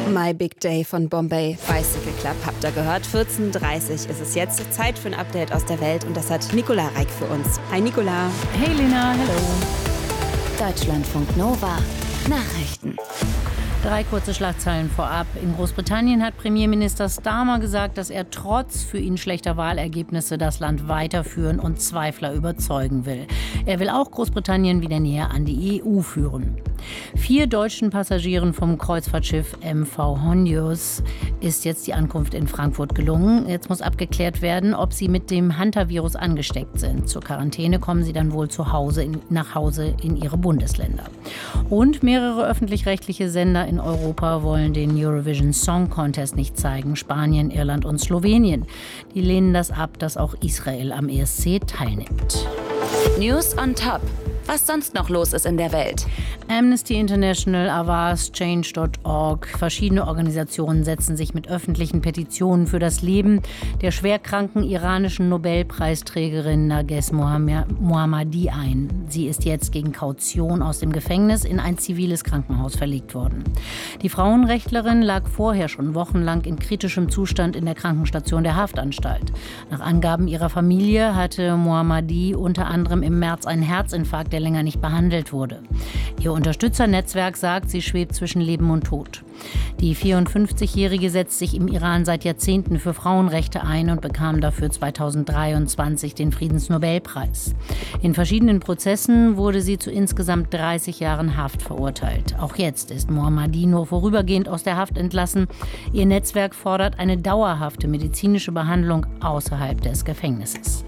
My Big Day von Bombay Bicycle Club habt ihr gehört. 14:30 ist es jetzt. Zeit für ein Update aus der Welt und das hat Nicola Reik für uns. Hi Nicola. Hey Lena, hallo. Deutschlandfunk Nova. Nachrichten. 3 kurze Schlagzeilen vorab. In Großbritannien hat Premierminister Starmer gesagt, dass er trotz für ihn schlechter Wahlergebnisse das Land weiterführen und Zweifler überzeugen will. Er will auch Großbritannien wieder näher an die EU führen. 4 deutschen Passagieren vom Kreuzfahrtschiff MV Hondius ist jetzt die Ankunft in Frankfurt gelungen. Jetzt muss abgeklärt werden, ob sie mit dem Hantavirus angesteckt sind. Zur Quarantäne kommen sie dann wohl nach Hause in ihre Bundesländer. Und mehrere öffentlich-rechtliche Sender in Europa wollen den Eurovision Song Contest nicht zeigen. Spanien, Irland und Slowenien. Die lehnen das ab, dass auch Israel am ESC teilnimmt. News on Top. Was sonst noch los ist in der Welt. Amnesty International, Avaz, Change.org. Verschiedene Organisationen setzen sich mit öffentlichen Petitionen für das Leben der schwerkranken iranischen Nobelpreisträgerin Narges Mohammadi ein. Sie ist jetzt gegen Kaution aus dem Gefängnis in ein ziviles Krankenhaus verlegt worden. Die Frauenrechtlerin lag vorher schon wochenlang in kritischem Zustand in der Krankenstation der Haftanstalt. Nach Angaben ihrer Familie hatte Mohammadi unter anderem im März einen Herzinfarkt, der länger nicht behandelt wurde. Ihr Unterstützernetzwerk sagt, sie schwebt zwischen Leben und Tod. Die 54-Jährige setzt sich im Iran seit Jahrzehnten für Frauenrechte ein und bekam dafür 2023 den Friedensnobelpreis. In verschiedenen Prozessen wurde sie zu insgesamt 30 Jahren Haft verurteilt. Auch jetzt ist Mohammadi nur vorübergehend aus der Haft entlassen. Ihr Netzwerk fordert eine dauerhafte medizinische Behandlung außerhalb des Gefängnisses.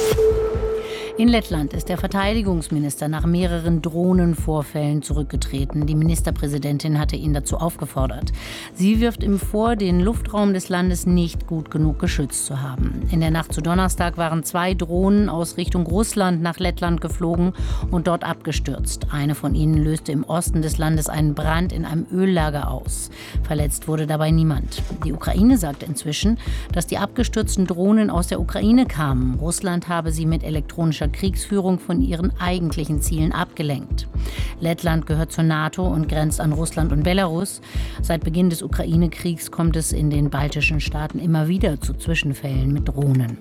In Lettland ist der Verteidigungsminister nach mehreren Drohnenvorfällen zurückgetreten. Die Ministerpräsidentin hatte ihn dazu aufgefordert. Sie wirft ihm vor, den Luftraum des Landes nicht gut genug geschützt zu haben. In der Nacht zu Donnerstag waren 2 Drohnen aus Richtung Russland nach Lettland geflogen und dort abgestürzt. Eine von ihnen löste im Osten des Landes einen Brand in einem Öllager aus. Verletzt wurde dabei niemand. Die Ukraine sagt inzwischen, dass die abgestürzten Drohnen aus der Ukraine kamen. Russland habe sie mit elektronischer Kriegsführung von ihren eigentlichen Zielen abgelenkt. Lettland gehört zur NATO und grenzt an Russland und Belarus. Seit Beginn des Ukraine-Kriegs kommt es in den baltischen Staaten immer wieder zu Zwischenfällen mit Drohnen.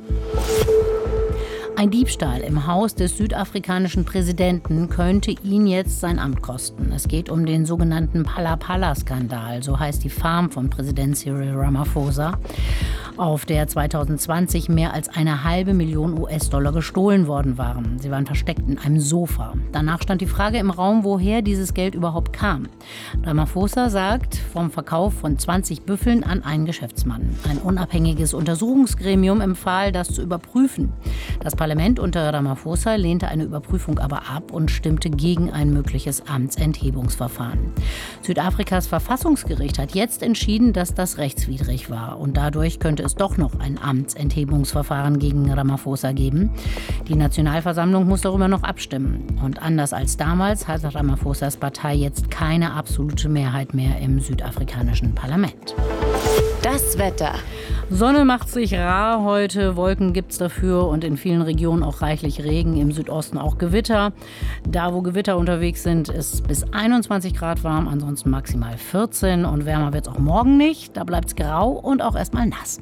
Ein Diebstahl im Haus des südafrikanischen Präsidenten könnte ihn jetzt sein Amt kosten. Es geht um den sogenannten Phala-Phala-Skandal, so heißt die Farm von Präsident Cyril Ramaphosa, auf der 2020 mehr als 1,5 Million US-Dollar gestohlen worden waren. Sie waren versteckt in einem Sofa. Danach stand die Frage im Raum, woher dieses Geld überhaupt kam. Ramaphosa sagt, vom Verkauf von 20 Büffeln an einen Geschäftsmann. Ein unabhängiges Untersuchungsgremium empfahl, das zu überprüfen. Das Parlament unter Ramaphosa lehnte eine Überprüfung aber ab und stimmte gegen ein mögliches Amtsenthebungsverfahren. Südafrikas Verfassungsgericht hat jetzt entschieden, dass das rechtswidrig war. Und dadurch könnte es doch noch ein Amtsenthebungsverfahren gegen Ramaphosa geben. Die Nationalversammlung muss darüber noch abstimmen. Und anders als damals hat Ramaphosas Partei jetzt keine absolute Mehrheit mehr im südafrikanischen Parlament. Das Wetter. Sonne macht sich rar heute, Wolken gibt's dafür und in vielen Regionen auch reichlich Regen, im Südosten auch Gewitter. Da, wo Gewitter unterwegs sind, ist bis 21 Grad warm, ansonsten maximal 14 und wärmer wird's auch morgen nicht. Da bleibt's grau und auch erstmal nass.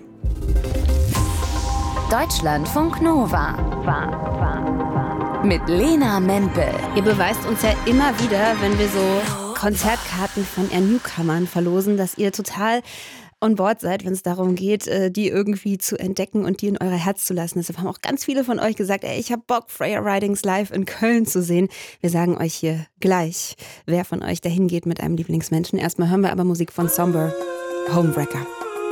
Deutschlandfunk Nova. Mit Lena Mempel. Ihr beweist uns ja immer wieder, wenn wir so Konzertkarten von eher Newcomern verlosen, dass ihr total on board seid, wenn es darum geht, die irgendwie zu entdecken und die in euer Herz zu lassen. Deshalb haben auch ganz viele von euch gesagt, ich habe Bock, Freya Ridings live in Köln zu sehen. Wir sagen euch hier gleich, wer von euch dahin geht mit einem Lieblingsmenschen. Erstmal hören wir aber Musik von Somber, Homewrecker.